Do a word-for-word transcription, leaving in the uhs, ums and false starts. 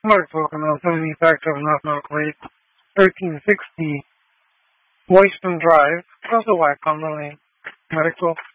Mark Welcome on seventy Factor of North North Lake, thirteen sixty Royston Drive, across the Wycombe Lane. Medical